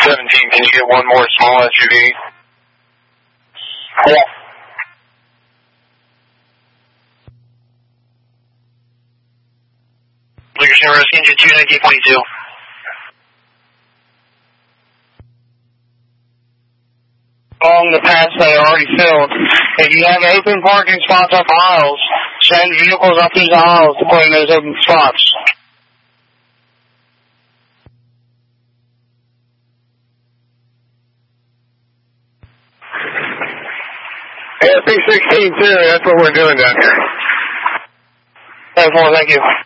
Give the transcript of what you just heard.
17, can you get one more small SUV? Yeah. Lucas Risk Engine 219.2. Along the paths that are already filled. If you have open parking spots up aisles, send vehicles up these aisles to put in those open spots. AFP 16 too, that's what we're doing down here. 10-4, thank you.